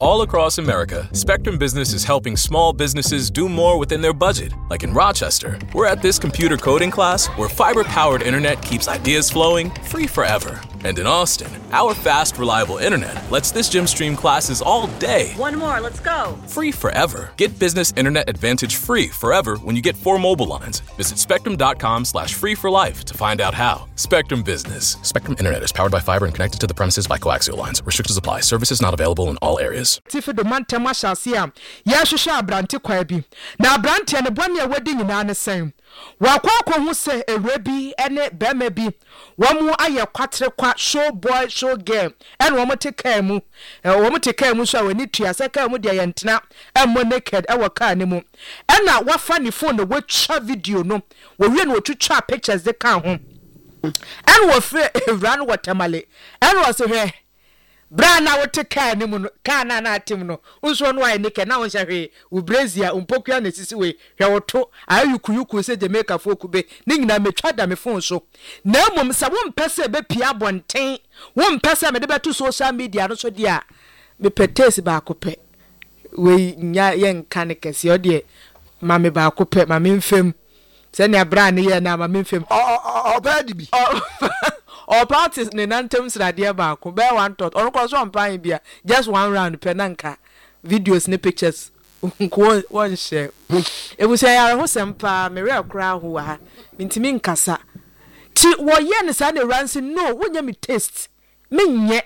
All across America, Spectrum Business is helping small businesses do more within their budget. Like in Rochester, we're at this computer coding class where fiber-powered internet keeps ideas flowing free forever. And in Austin, our fast, reliable internet lets this gym stream classes all day. One more, let's go. Free forever. Get Business Internet Advantage free forever when you get 4 mobile lines. Visit spectrum.com/free for life to find out how. Spectrum Business. Spectrum Internet is powered by fiber and connected to the premises by coaxial lines. Restrictions apply. Services not available in all areas. Tifa do man tema shasia. Ya hwehwe abrante kwa bi. Na abrante ne bone a wadi nyina ne sen. Wakwa hu se ewrebi ene bema bi. Womu aye kwatre kwa show boy show girl. Ene womu teka mu. Womu teka mu so wani tua se ka mu de yentena emmo naked e waka ne mu. Ena wafa ni phone no watcha video no. Wo wie no twitwa pictures de ka ho. Ene wo frɛ ewran watamale. Ene wo se hwe Brana wote ka ni mu ka na atim no unso no ayi neke na wonhya hwe u Brazil umpokua na sisi we hwe woto ayukuyuku se Jamaica fokube ni nyina metwa da me phone so na mom sa wo mpese be pia bonten wo mpese me de beto social media no so dia me petesi ba akopɛ we nya yen kanekese ode ma me ba akopɛ ma me mfem se ne brana ye na ma me mfem obedi bi or parties ne nantem sradia ba ko be one thought on ko so mpan bia just one round penanka videos ne pictures ko one share e bu say ya ho sempa me re akra ho ha ntimi nkasa ti wo ye ne sa ne ransi no wonya me taste menye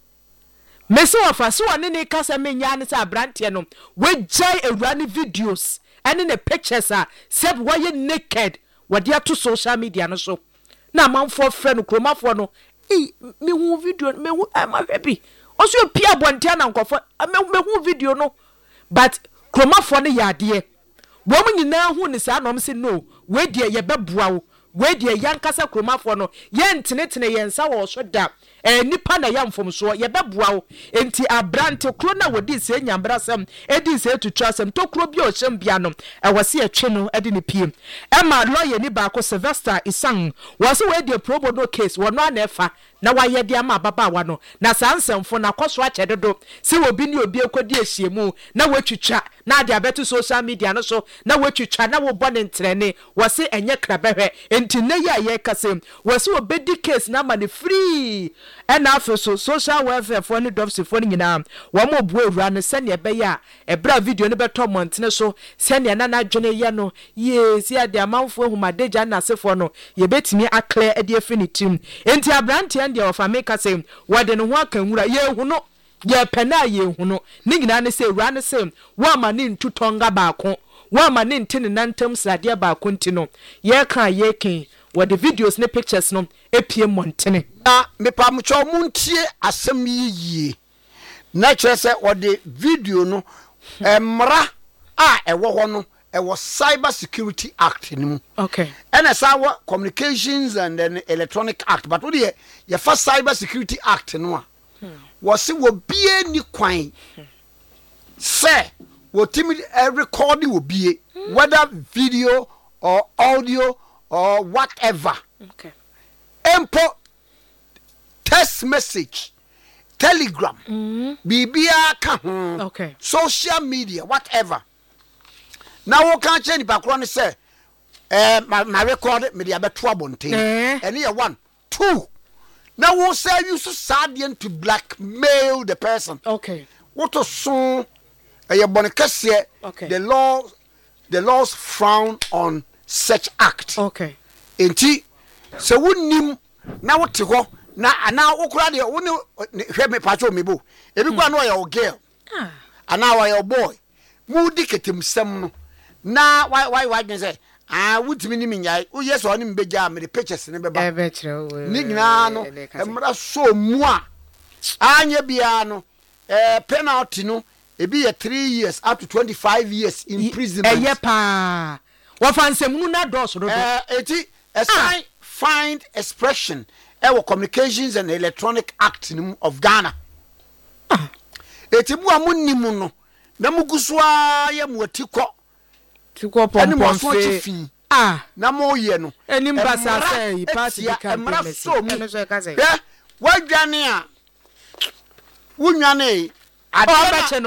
me so afa so one ne kasa menya ne sa brantie no we jai ewra ne videos and in the pictures are said why you naked what they to social media no so na manfo friend kromafo no me hu video me hu am happy also pia bontia na nkofo me hu video no but kromafo no yade wo mu nyina hu ni sa no se no we die ye beboa wo we die yankasa kromafo no ye ntenetene ye nsa wo so da nipa na yamfom so ye beboa wo enti abrante kro na wodi se nyambrasem edi se tutwasem to kro bi o hyem bia no wose atwe no edi ne piem ema lawyer ni ba ko Sylvester Isang wose we die probo no case wo no na efa na waye dia ma baba wa no na sansemfo na kwaso a chededo se obi ni obi ekodi ehyiemu na watwitwa na ade abeto social media no so na watwitwa na wo bone ntrene wose enye krabehwe enti ne ya ye kase wose obedi case na ma ne free ena afso social welfare for ni dofsi for ni nyina wo mo bu ewura no se ne ebe ya ebra video ne beto montene so se ne na adwene ye no ye si ade amanfo ahumadeja na sefo no ye betimi aclear ade afinitim enti abrante ande of America say wade no ho akanwura ye hu no ye pena ye hu no ni nyina ne se ewura ne se wo ama ne ntutonga baako wo ama ne ntene nantem srade baako ntino ye kan ye ken what the videos ne pictures no epie montene me pamcho muntie asem yiye na kyerese what the video no emra ewo ho no ewo Cyber Security Act ni okay and sawa Communications and then Electronic Act but what the your first Cyber Security Act no was wo bie ni kwan say wo timi record wo bie whether video or audio or whatever okay empo text message telegram bibia ka ho okay social media whatever now wo kan che ni bakro ne say my record me dia beto abonten ene ye 1 2 now wo say you so sadient to blackmail the person okay what to so ye bonikase okay the laws frown on such act okay enti so wonnim na wote ho na ana wokura de woni hwe me pacho mebo ebi kwa no your girl ana wa your boy mu diketem sem no na why can say wutimi ni minyai wo yes oni mbeja me the pictures ne beba ni nyina no emra so mu a anya bia no penalty no ebi ye 3 years up to 25 years imprisonment pa wa fansem nu na do so do eti assign find expression our Communications and Electronic Act of Ghana eti bu amunnimu no na mugusua ye muatiko tiko pompom fe na mo ye no eni mbasa say party campaign eno so ka say wadwane a wunwane ade